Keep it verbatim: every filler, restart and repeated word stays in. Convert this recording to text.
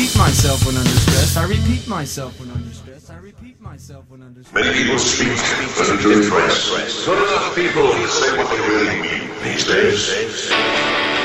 myself when under stress. I repeat myself when under stress. I repeat myself when under stress. Many people speak but to impress. Not enough people say what they really mean these days.